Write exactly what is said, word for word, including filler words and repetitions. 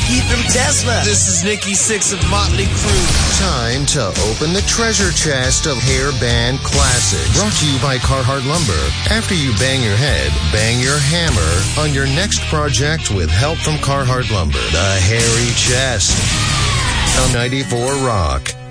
Keith from Tesla. This is Nikki Sixx of Motley Crue. Time to open the treasure chest of hair band classics. Brought to you by Carhartt Lumber. After you bang your head, bang your hammer on your next project with help from Carhartt Lumber. The hairy chest. On ninety-four Rock.